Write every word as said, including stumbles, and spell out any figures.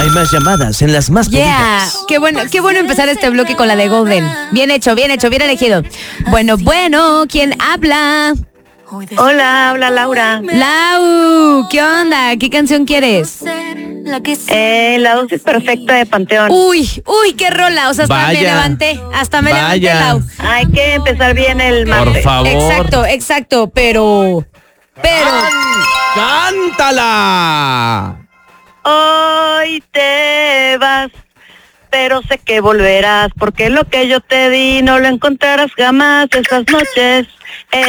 Hay más llamadas en las más Yeah, pedidas. qué bueno, qué bueno empezar este bloque con la de Golden. Bien hecho, bien hecho, bien elegido. Bueno, bueno, ¿quién habla? Hola, habla Laura. Lau, ¿qué onda? ¿Qué canción quieres? Eh, la dosis perfecta de Panteón. Uy, uy, qué rola. O sea, hasta Vaya. me levanté. Hasta me Vaya. levanté, Lau. Hay que empezar bien el Por martes. favor. Exacto, exacto, pero. Pero. ¡Cántala! Hoy te vas, pero sé que volverás, porque lo que yo te di no lo encontrarás jamás. Esas noches